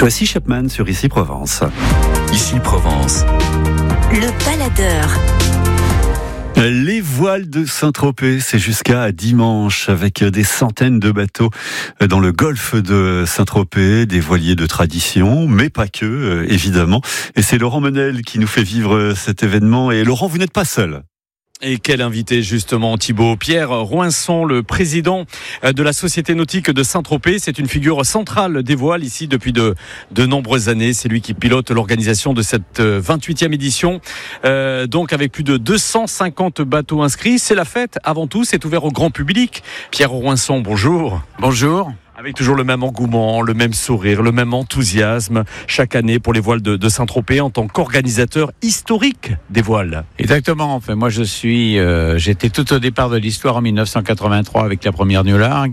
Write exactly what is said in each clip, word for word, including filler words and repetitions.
Tracy Chapman sur Ici Provence. Ici Provence. Le baladeur. Les voiles de Saint-Tropez, c'est jusqu'à dimanche avec des centaines de bateaux dans le golfe de Saint-Tropez, des voiliers de tradition, mais pas que, évidemment. Et c'est Laurent Menel qui nous fait vivre cet événement. Et Laurent, vous n'êtes pas seul. Et quel invité justement, Thibaut. Pierre Rouinçon, le président de la Société Nautique de Saint-Tropez. C'est une figure centrale des voiles ici depuis de, de nombreuses années. C'est lui qui pilote l'organisation de cette vingt-huitième édition. Euh, donc avec plus de deux cent cinquante bateaux inscrits. C'est la fête avant tout, c'est ouvert au grand public. Pierre Rouinçon, bonjour. Bonjour. Avec toujours le même engouement, le même sourire, le même enthousiasme chaque année pour les voiles de, de Saint-Tropez en tant qu'organisateur historique des voiles. Exactement. Enfin, moi, je suis, euh, j'étais tout au départ de l'histoire en dix-neuf cent quatre-vingt-trois avec la première New Largue.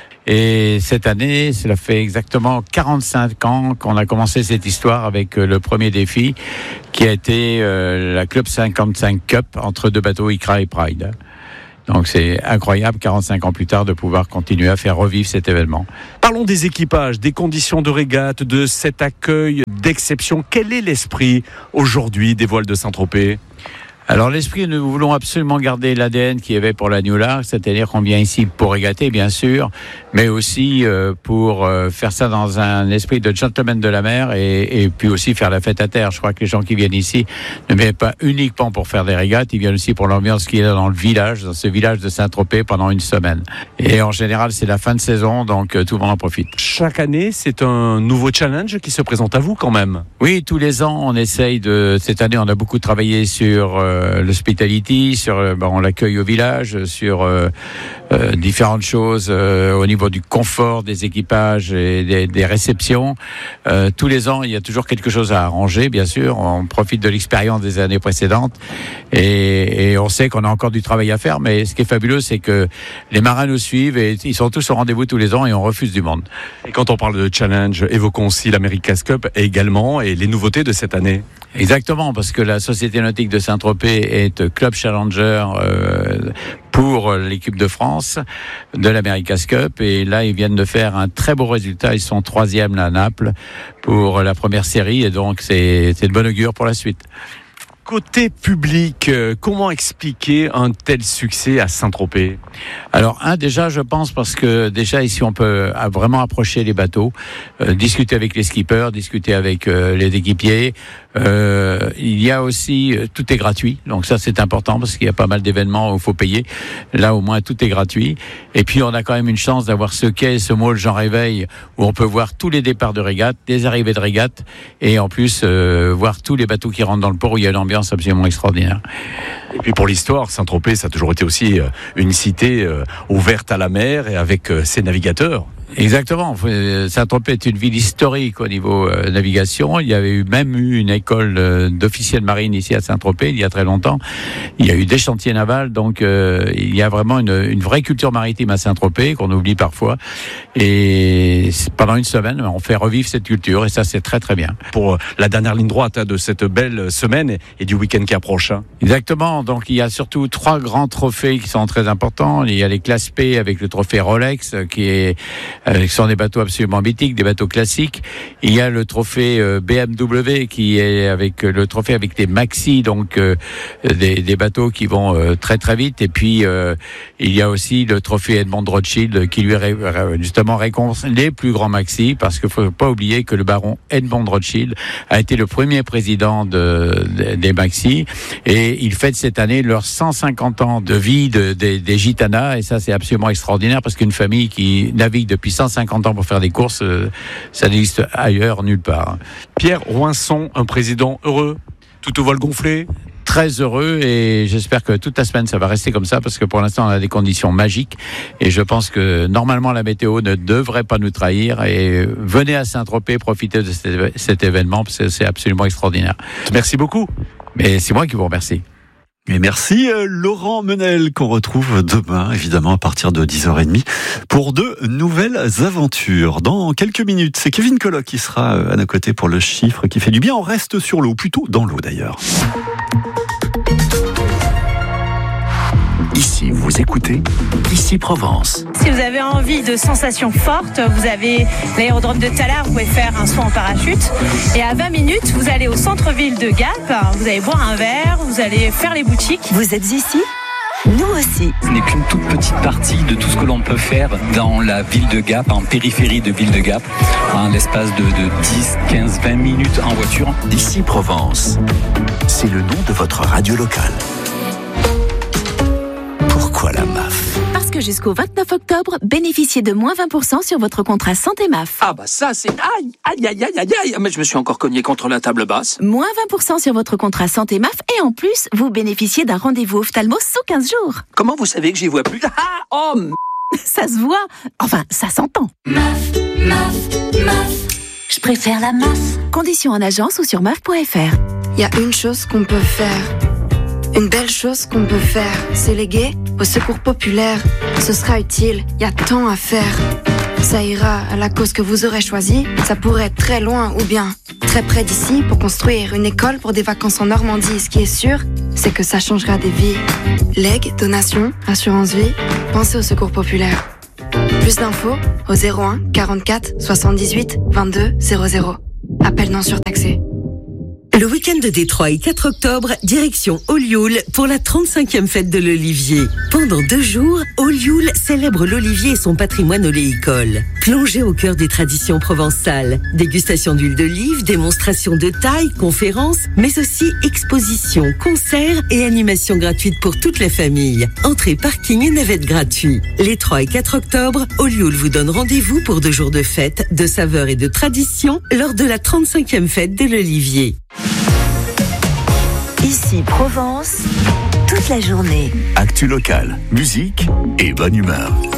Et cette année, cela fait exactement quarante-cinq ans qu'on a commencé cette histoire avec le premier défi qui a été euh, la Club cinquante-cinq Cup entre deux bateaux Icra et Pride. Donc c'est incroyable, quarante-cinq ans plus tard, de pouvoir continuer à faire revivre cet événement. Parlons des équipages, des conditions de régate, de cet accueil d'exception. Quel est l'esprit aujourd'hui des voiles de Saint-Tropez ? Alors l'esprit, nous voulons absolument garder l'A D N qu'il y avait pour la New Largue, c'est-à-dire qu'on vient ici pour régater, bien sûr, mais aussi euh, pour euh, faire ça dans un esprit de gentleman de la mer et, et puis aussi faire la fête à terre. Je crois que les gens qui viennent ici ne viennent pas uniquement pour faire des régates, ils viennent aussi pour l'ambiance qu'il y a dans le village, dans ce village de Saint-Tropez pendant une semaine. Et en général, c'est la fin de saison, donc euh, tout le monde en profite. Chaque année, c'est un nouveau challenge qui se présente à vous quand même. Oui, tous les ans, on essaye de... Cette année, on a beaucoup travaillé sur... Euh, l'hospitality, sur bon, l'accueil au village, sur euh, euh, différentes choses euh, au niveau du confort des équipages et des, des réceptions. Euh, tous les ans, il y a toujours quelque chose à arranger, bien sûr. On profite de l'expérience des années précédentes et, et on sait qu'on a encore du travail à faire, mais ce qui est fabuleux, c'est que les marins nous suivent et ils sont tous au rendez-vous tous les ans et on refuse du monde. Et quand on parle de challenge, évoquons aussi l'America's Cup également et les nouveautés de cette année. Exactement, parce que la Société Nautique de Saint-Tropez est club challenger euh, pour l'équipe de France de l'America's Cup. Et là, ils viennent de faire un très beau résultat. Ils sont troisième à Naples pour la première série. Et donc, c'est, c'est de bon augure pour la suite. Côté public, comment expliquer un tel succès à Saint-Tropez ? Alors, un, déjà, je pense, parce que déjà, ici, on peut vraiment approcher les bateaux, euh, discuter avec les skippers, discuter avec euh, les équipiers. Euh, il y a aussi, euh, tout est gratuit. Donc ça, c'est important parce qu'il y a pas mal d'événements où il faut payer. Là, au moins, tout est gratuit. Et puis, on a quand même une chance d'avoir ce quai, ce mall Jean Réveil, où on peut voir tous les départs de régate, des arrivées de régate, et en plus, euh, voir tous les bateaux qui rentrent dans le port où il y a l'ambiance absolument extraordinaire. Et puis pour l'histoire, Saint-Tropez, ça a toujours été aussi une cité ouverte à la mer et avec ses navigateurs. Exactement. Saint-Tropez est une ville historique au niveau euh, navigation. Il y avait eu, même eu une école euh, d'officiers de marine ici à Saint-Tropez il y a très longtemps. Il y a eu des chantiers navals, donc euh, il y a vraiment une, une vraie culture maritime à Saint-Tropez qu'on oublie parfois. Et pendant une semaine, on fait revivre cette culture et ça, c'est très très bien. Pour la dernière ligne droite de cette belle semaine et du week-end qui approche. Exactement. Donc il y a surtout trois grands trophées qui sont très importants. Il y a les classes P avec le trophée Rolex qui est Euh, qui sont des bateaux absolument mythiques, des bateaux classiques. Il y a le trophée euh, B M W qui est avec euh, le trophée avec des maxi, donc euh, des, des bateaux qui vont euh, très très vite. Et puis euh, il y a aussi le trophée Edmond de Rothschild qui lui ré, justement récompense les plus grands maxi, parce qu'il faut pas oublier que le baron Edmond de Rothschild a été le premier président de, de, des maxi et il fête cette année leurs cent cinquante ans de vie de, de, des gitanas et ça c'est absolument extraordinaire parce qu'une famille qui navigue depuis cent cinquante ans pour faire des courses, ça n'existe ailleurs nulle part. Pierre Rouinçon, un président heureux, tout au vol gonflé. Très heureux et j'espère que toute la semaine ça va rester comme ça parce que pour l'instant on a des conditions magiques et je pense que normalement la météo ne devrait pas nous trahir et venez à Saint-Tropez profiter de cet événement parce que c'est absolument extraordinaire. Merci beaucoup. Mais c'est moi qui vous remercie. Et merci euh, Laurent Menel qu'on retrouve demain évidemment à partir de dix heures trente pour de nouvelles aventures. Dans quelques minutes, c'est Kevin Colloc qui sera à nos côtés pour le chiffre qui fait du bien. On reste sur l'eau, plutôt dans l'eau d'ailleurs. Ici Si vous écoutez, ici Provence. Si vous avez envie de sensations fortes, vous avez l'aérodrome de Tallard, vous pouvez faire un saut en parachute. Et à vingt minutes, vous allez au centre-ville de Gap, vous allez boire un verre, vous allez faire les boutiques. Vous êtes ici ? Nous aussi. Ce n'est qu'une toute petite partie de tout ce que l'on peut faire dans la ville de Gap, en périphérie de ville de Gap, en l'espace de, de dix, quinze, vingt minutes en voiture. Ici Provence, c'est le nom de votre radio locale. Pourquoi la M A F ? Parce que jusqu'au vingt-neuf octobre, bénéficiez de moins vingt pour cent sur votre contrat santé M A F. Ah bah ça c'est... Aïe, aïe, aïe, aïe, aïe, aïe. Mais je me suis encore cogné contre la table basse. Moins vingt pour cent sur votre contrat santé M A F et en plus, vous bénéficiez d'un rendez-vous ophtalmo sous quinze jours. Comment vous savez que j'y vois plus? Ah, oh m... Ça se voit. Enfin, ça s'entend. M A F, M A F, M A F. Je préfère la M A F. Conditions en agence ou sur M A F point F R. Il y a une chose qu'on peut faire. Une belle chose qu'on peut faire, c'est léguer au secours populaire. Ce sera utile, il y a tant à faire. Ça ira à la cause que vous aurez choisie. Ça pourrait être très loin ou bien très près d'ici pour construire une école pour des vacances en Normandie. Ce qui est sûr, c'est que ça changera des vies. Legs, donations, assurance vie, pensez au secours populaire. Plus d'infos au zéro un quarante-quatre soixante-dix-huit vingt-deux zéro zéro. Appel non surtaxé. Le week-end des trois et quatre octobre, direction Olioul pour la trente-cinquième fête de l'Olivier. Pendant deux jours, Olioul célèbre l'olivier et son patrimoine oléicole. Plongez au cœur des traditions provençales. Dégustation d'huile d'olive, démonstration de taille, conférences, mais aussi expositions, concerts et animations gratuites pour toute la famille. Entrée, parking et navette gratuits. Les trois et quatre octobre, Olioul vous donne rendez-vous pour deux jours de fête, de saveurs et de traditions lors de la trente-cinquième fête de l'Olivier. Ici Provence, toute la journée. Actu locale, musique et bonne humeur.